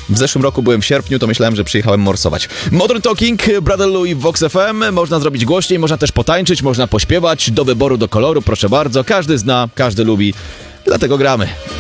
W zeszłym roku byłem w sierpniu, to myślałem, że przyjechałem morsować. Modern Talking, Brother Louie w Vox FM. Można zrobić głośniej, można też potańczyć, można pośpiewać. Do wyboru, do koloru, proszę bardzo. Każdy zna, każdy lubi. Dlatego gramy.